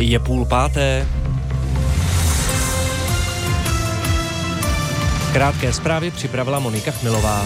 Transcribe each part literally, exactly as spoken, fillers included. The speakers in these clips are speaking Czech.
Je půl páté. Krátké zprávy připravila Monika Chmilová.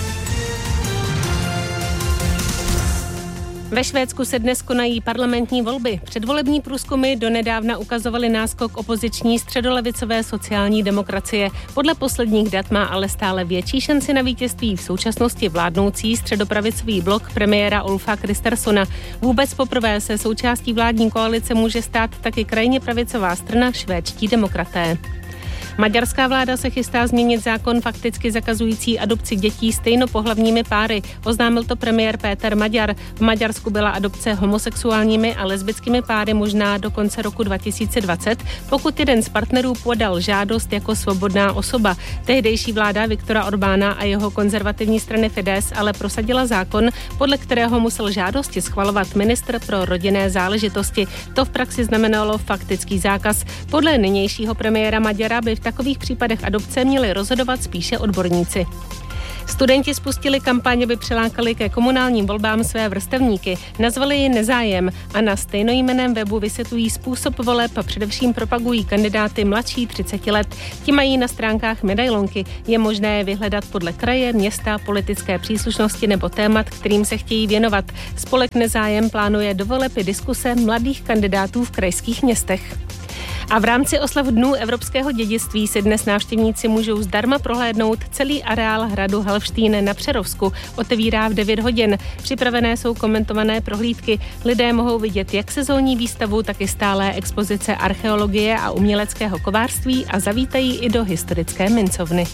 Ve Švédsku se dnes konají parlamentní volby. Předvolební průzkumy donedávna ukazovaly náskok opoziční středolevicové sociální demokracie. Podle posledních dat má ale stále větší šanci na vítězství v současnosti vládnoucí středopravicový blok premiéra Ulfa Kristerssona. Vůbec poprvé se součástí vládní koalice může stát taky krajně pravicová strana Švédští demokraté. Maďarská vláda se chystá změnit zákon fakticky zakazující adopci dětí stejnopohlavními páry. Oznámil to premiér Péter Maďar. V Maďarsku byla adopce homosexuálními a lesbickými páry možná do konce roku dva tisíce dvacet, pokud jeden z partnerů podal žádost jako svobodná osoba. Tehdejší vláda Viktora Orbána a jeho konzervativní strany Fidesz ale prosadila zákon, podle kterého musel žádosti schvalovat ministr pro rodinné záležitosti. To v praxi znamenalo faktický zákaz. Podle nynějšího premiéra Maďara by v takových případech adopce měli rozhodovat spíše odborníci. Studenti spustili kampaň, aby přilákali ke komunálním volbám své vrstevníky. Nazvali ji Nezájem a na stejnojmenném webu vysvětlují způsob voleb a především propagují kandidáty mladší třiceti let. Ti mají na stránkách medailonky. Je možné je vyhledat podle kraje, města, politické příslušnosti nebo témat, kterým se chtějí věnovat. Spolek Nezájem plánuje do voleb i diskuse mladých kandidátů v krajských městech. A v rámci oslav Dnů evropského dědictví si dnes návštěvníci můžou zdarma prohlédnout celý areál hradu Halfštejn na Přerovsku. Otevírá v devět hodin. Připravené jsou komentované prohlídky. Lidé mohou vidět jak sezónní výstavu, tak i stálé expozice archeologie a uměleckého kovářství a zavítají i do historické mincovny.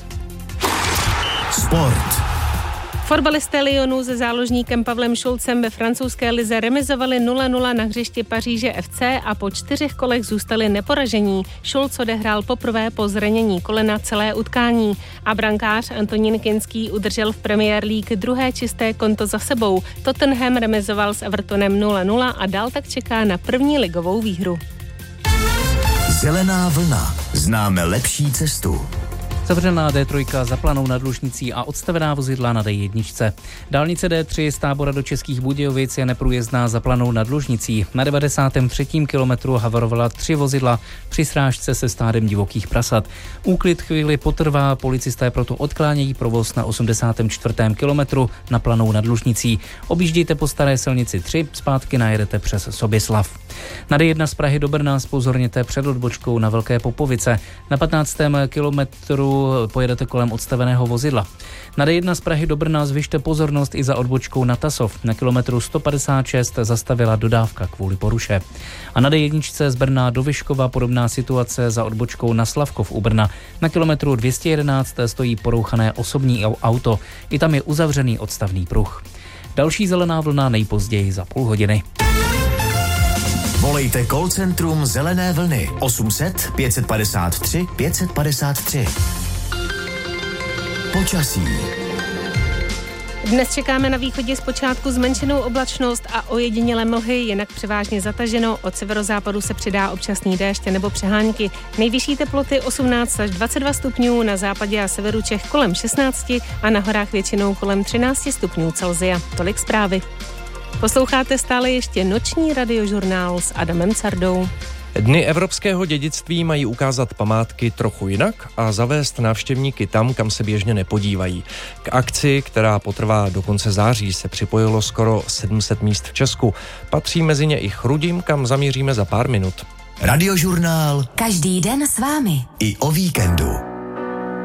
Sport. Fotbalisté Lyonu se záložníkem Pavlem Šulcem ve francouzské lize remizovali nula nula na hřišti Paříže F C a po čtyřech kolech zůstali neporažení. Šulc odehrál poprvé po zranění kolena celé utkání a brankář Antonín Kinský udržel v Premier League druhé čisté konto za sebou. Tottenham remizoval s Evertonem nula nula a dál tak čeká na první ligovou výhru. Zelená vlna. Známe lepší cestu. Zavřená D tři za Planou nad Lužnicí a odstavená vozidla na D jedna. Dálnice D tři z Tábora do Českých Budějovic je neprůjezdná za Planou nad Lužnicí. Na devadesátém třetím kilometru havarovala tři vozidla při srážce se stádem divokých prasat. Úklid chvíli potrvá, policisté proto odklánějí provoz na osmdesátém čtvrtém kilometru na Planou nad Lužnicí. Objíždíte po staré silnici tři, zpátky najedete přes Soběslav. Na D jedna z Prahy do Brna zpozorněte před odbočkou na Velké Popovice. Na patnáctém kilometru pojedete kolem odstaveného vozidla. Na D jedna z Prahy do Brna zvyšte pozornost i za odbočkou na Tasov. Na kilometru sto padesát šest zastavila dodávka kvůli poruše. A na D jedna z Brna do Vyškova podobná situace za odbočkou na Slavkov u Brna. Na kilometru dvě stě jedenáct stojí porouchané osobní auto. I tam je uzavřený odstavný pruh. Další zelená vlna nejpozději za půl hodiny. Volejte call centrum Zelené vlny osm set pět padesát tři pět padesát tři. Počasí. Dnes čekáme na východě zpočátku zmenšenou oblačnost a ojedinělé mlhy, jinak převážně zataženo. Od severozápadu se přidá občasný déšť nebo přehánky. Nejvyšší teploty osmnáct až dvacet dva stupňů, na západě a severu Čech kolem šestnáct a na horách většinou kolem třináct stupňů Celsia. Tolik zprávy. Posloucháte stále ještě noční radiožurnál s Adamem Cardou. Dny evropského dědictví mají ukázat památky trochu jinak a zavést návštěvníky tam, kam se běžně nepodívají. K akci, která potrvá do konce září, se připojilo skoro sedm set míst v Česku. Patří mezi ně i Chrudim, kam zamíříme za pár minut. Radiožurnál. Každý den s vámi. I o víkendu.